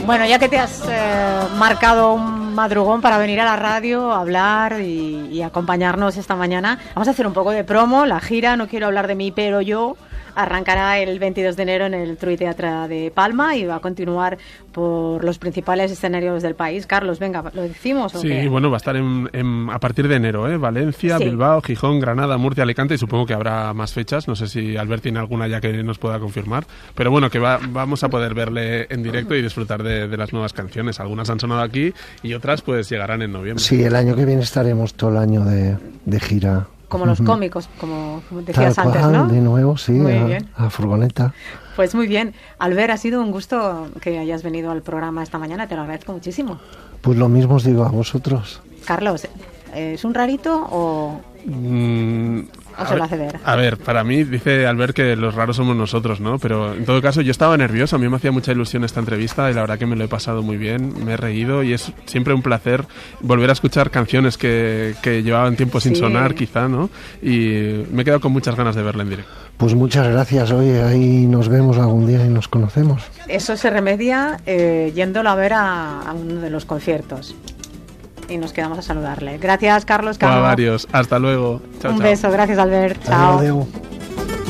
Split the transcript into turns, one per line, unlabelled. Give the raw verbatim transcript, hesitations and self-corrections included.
Bueno, ya que te has eh, marcado un madrugón para venir a la radio a hablar y, y acompañarnos esta mañana, vamos a hacer un poco de promo. La gira No quiero hablar de mí, pero yo arrancará el veintidós de enero en el Trui Teatre de Palma y va a continuar por los principales escenarios del país. Carlos, venga, ¿lo decimos o
Sí,
qué?
bueno, va a estar en, en, a partir de enero, ¿eh? Valencia,
Sí.
Bilbao, Gijón, Granada, Murcia, Alicante, y supongo que habrá más fechas. No sé si Albert tiene alguna ya que nos pueda confirmar. Pero bueno, que va, vamos a poder verle en directo y disfrutar de, de las nuevas canciones. Algunas han sonado aquí y otras pues llegarán en noviembre.
Sí, el año que viene estaremos todo el año de, de gira.
Como los
Ujú.
cómicos, como decías
Tal
antes,
cual,
¿no?
de nuevo, sí,
Muy
a,
bien.
a furgoneta.
Pues muy bien. Albert, ha sido un gusto que hayas venido al programa esta mañana. Te lo agradezco muchísimo.
Pues lo mismo os digo a vosotros.
Carlos, ¿es un rarito o,
Mm,
o
a
se lo
ver-
hace ver?
A ver, para mí dice Albert que los raros somos nosotros, ¿no? Pero en todo caso yo estaba nervioso, a mí me hacía mucha ilusión esta entrevista y la verdad que me lo he pasado muy bien, me he reído y es siempre un placer volver a escuchar canciones que, que llevaban tiempo sin
Sí.
sonar quizá, ¿no? Y me he quedado con muchas ganas de verla en directo.
Pues muchas gracias, oye, ahí nos vemos algún día y nos conocemos.
Eso se remedia eh, yéndolo a ver a, a uno de los conciertos. Y nos quedamos a saludarle. Gracias, Carlos.
O a
Cano.
varios. Hasta luego. Chao,
Un
chao.
beso. Gracias, Albert. Chao.
Adeu, adeu.